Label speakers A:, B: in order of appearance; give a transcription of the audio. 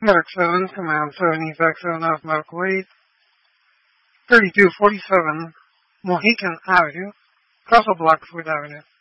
A: Medic 7, Command 7, Evac 7 Alpha Medical 8, 3247 Mohican Avenue, Castle Blackfoot Avenue.